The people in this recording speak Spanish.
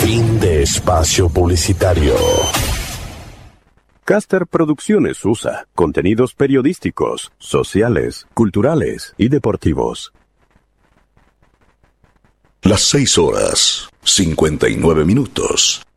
Fin de espacio publicitario. Caster Producciones USA contenidos periodísticos, sociales, culturales y deportivos. Las 6:59 minutos.